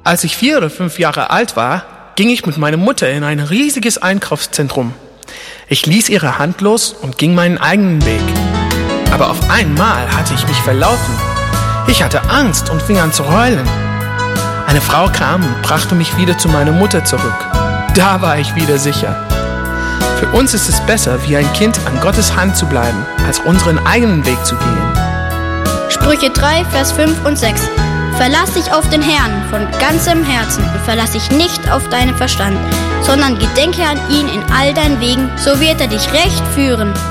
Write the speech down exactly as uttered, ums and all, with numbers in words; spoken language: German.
Als ich vier oder fünf Jahre alt war, ging ich mit meiner Mutter in ein riesiges Einkaufszentrum. Ich ließ ihre Hand los und ging meinen eigenen Weg. Aber auf einmal hatte ich mich verlaufen. Ich hatte Angst und fing an zu heulen. Eine Frau kam und brachte mich wieder zu meiner Mutter zurück. Da war ich wieder sicher. Für uns ist es besser, wie ein Kind an Gottes Hand zu bleiben, als unseren eigenen Weg zu gehen. Sprüche drei, Vers fünf und sechs. Verlass dich auf den Herrn von ganzem Herzen und verlass dich nicht auf deinen Verstand, sondern gedenke an ihn in all deinen Wegen, so wird er dich recht führen.